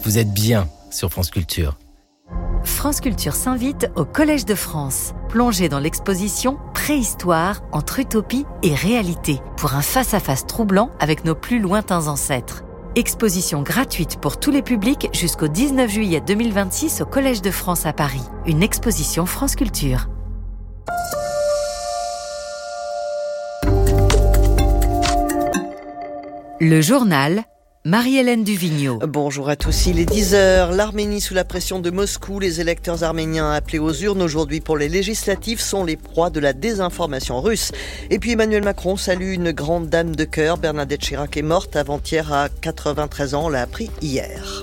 Vous êtes bien sur France Culture. France Culture s'invite au Collège de France. Plongez dans l'exposition Préhistoire entre utopie et réalité pour un face-à-face troublant avec nos plus lointains ancêtres. Exposition gratuite pour tous les publics jusqu'au 19 juillet 2026 au Collège de France à Paris. Une exposition France Culture. Le journal, Marie-Hélène Duvigneau. Bonjour à tous, il est 10h. L'Arménie sous la pression de Moscou. Les électeurs arméniens appelés aux urnes aujourd'hui pour les législatives sont les proies de la désinformation russe. Et puis Emmanuel Macron salue une grande dame de cœur. Bernadette Chirac est morte avant-hier à 93 ans, on l'a appris hier.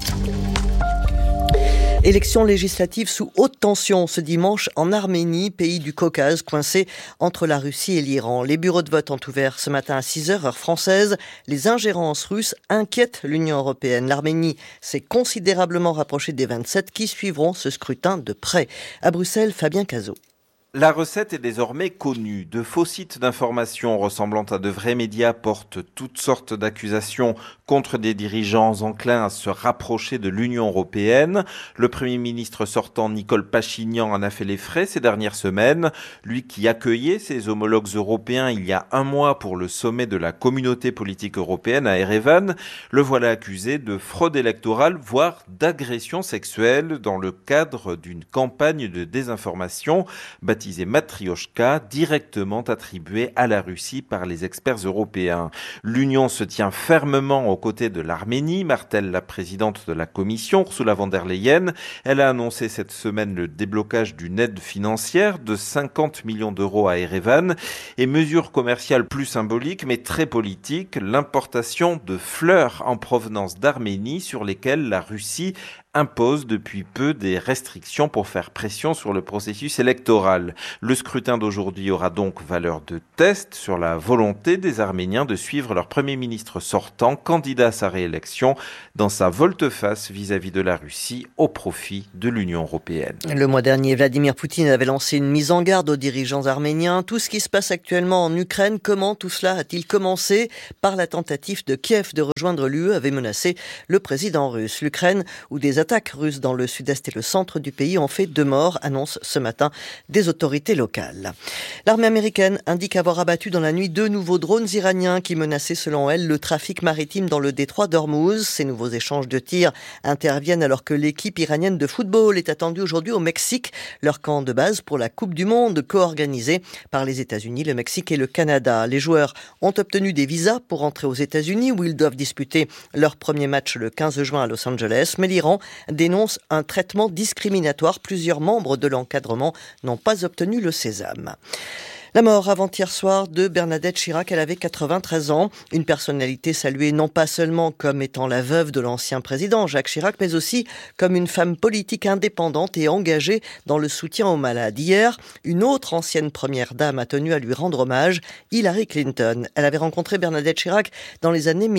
Élections législatives sous haute tension ce dimanche en Arménie, pays du Caucase, coincé entre la Russie et l'Iran. Les bureaux de vote ont ouvert ce matin à 6h, heure française. Les ingérences russes inquiètent l'Union européenne. L'Arménie s'est considérablement rapprochée des 27 qui suivront ce scrutin de près. À Bruxelles, Fabien Cazot. La recette est désormais connue. De faux sites d'information ressemblant à de vrais médias portent toutes sortes d'accusations contre des dirigeants enclins à se rapprocher de l'Union européenne. Le Premier ministre sortant Nicole Pachinian en a fait les frais ces dernières semaines. Lui qui accueillait ses homologues européens il y a un mois pour le sommet de la communauté politique européenne à Erevan, le voilà accusé de fraude électorale, voire d'agression sexuelle dans le cadre d'une campagne de désinformation baptisée Matrioshka, directement attribuée à la Russie par les experts européens. L'Union se tient fermement aux côtés de l'Arménie, martèle la présidente de la Commission, Ursula von der Leyen. Elle a annoncé cette semaine le déblocage d'une aide financière de 50 millions d'euros à Erevan et mesures commerciales plus symboliques mais très politiques, l'importation de fleurs en provenance d'Arménie sur lesquelles la Russie impose depuis peu des restrictions pour faire pression sur le processus électoral. Le scrutin d'aujourd'hui aura donc valeur de test sur la volonté des Arméniens de suivre leur Premier ministre sortant, candidat à sa réélection, dans sa volte-face vis-à-vis de la Russie au profit de l'Union européenne. Le mois dernier, Vladimir Poutine avait lancé une mise en garde aux dirigeants arméniens. Tout ce qui se passe actuellement en Ukraine, comment tout cela a-t-il commencé? Par la tentative de Kiev de rejoindre l'UE avait menacé le président russe. L'Ukraine, où des attaques russes dans le sud-est et le centre du pays ont fait 2 morts, annonce ce matin des autorités locales. L'armée américaine indique avoir abattu dans la nuit 2 nouveaux drones iraniens qui menaçaient selon elle le trafic maritime dans le détroit d'Ormuz. Ces nouveaux échanges de tirs interviennent alors que l'équipe iranienne de football est attendue aujourd'hui au Mexique, leur camp de base pour la Coupe du Monde co-organisée par les États-Unis, le Mexique et le Canada. Les joueurs ont obtenu des visas pour entrer aux États-Unis où ils doivent disputer leur premier match le 15 juin à Los Angeles, mais l'Iran dénonce un traitement discriminatoire. Plusieurs membres de l'encadrement n'ont pas obtenu le sésame. La mort avant-hier soir de Bernadette Chirac, elle avait 93 ans. Une personnalité saluée non pas seulement comme étant la veuve de l'ancien président Jacques Chirac, mais aussi comme une femme politique indépendante et engagée dans le soutien aux malades. Hier, une autre ancienne première dame a tenu à lui rendre hommage, Hillary Clinton. Elle avait rencontré Bernadette Chirac dans les années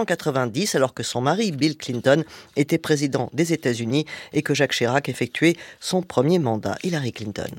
1990, alors que son mari, Bill Clinton, était président des États-Unis et que Jacques Chirac effectuait son premier mandat. Hillary Clinton.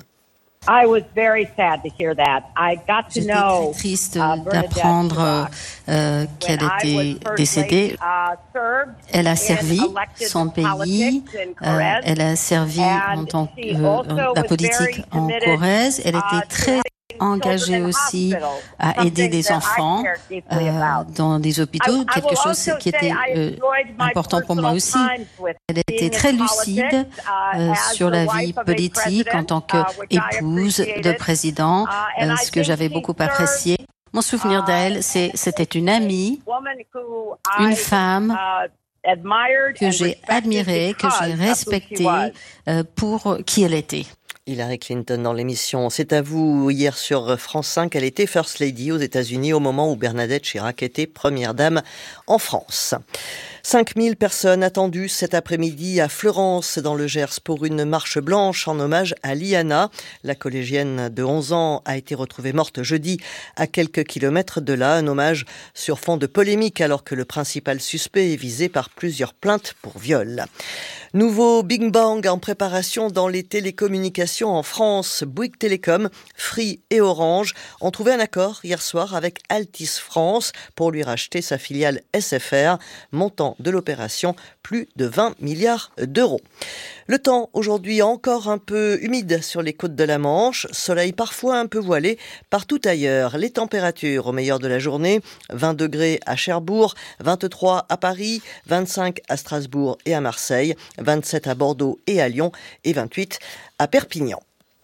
J'étais très triste d'apprendre qu'elle était décédée. Elle a servi son pays, elle a servi en tant que la politique en Corrèze. Elle était très engagée aussi à aider des enfants dans des hôpitaux, quelque chose qui était important pour moi aussi. Elle était très lucide sur la vie politique en tant qu'épouse de président, ce que j'avais beaucoup apprécié. Mon souvenir d'elle, c'était une amie, une femme que j'ai admirée, que j'ai respectée pour qui elle était. Hillary Clinton dans l'émission C'est à vous hier sur France 5. Elle était First Lady aux États-Unis au moment où Bernadette Chirac était première dame en France. 5000 personnes attendues cet après-midi à Fleurance dans le Gers pour une marche blanche en hommage à Liana. La collégienne de 11 ans a été retrouvée morte jeudi à quelques kilomètres de là. Un hommage sur fond de polémique alors que le principal suspect est visé par plusieurs plaintes pour viol. Nouveau Big Bang en préparation dans les télécommunications en France. Bouygues Télécom, Free et Orange ont trouvé un accord hier soir avec Altice France pour lui racheter sa filiale SFR. Montant de l'opération, plus de 20 milliards d'euros. Le temps aujourd'hui encore un peu humide sur les côtes de la Manche, soleil parfois un peu voilé partout ailleurs. Les températures au meilleur de la journée, 20 degrés à Cherbourg, 23 à Paris, 25 à Strasbourg et à Marseille, 27 à Bordeaux et à Lyon et 28 à Perpignan.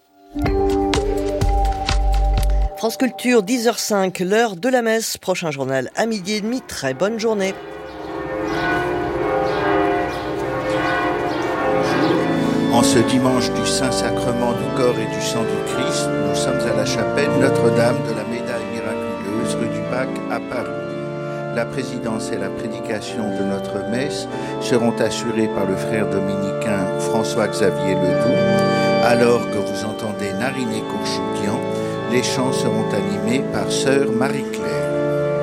France Culture, 10h05, l'heure de la messe. Prochain journal à 12h30. Très bonne journée. En ce dimanche du Saint-Sacrement du corps et du sang du Christ, nous sommes à la chapelle Notre-Dame de la Médaille miraculeuse, rue du Bac à Paris. La présidence et la prédication de notre messe seront assurées par le frère dominicain François-Xavier Ledoux. Alors que vous entendez Nariné Kourchoukian, les chants seront animés par sœur Marie-Claire.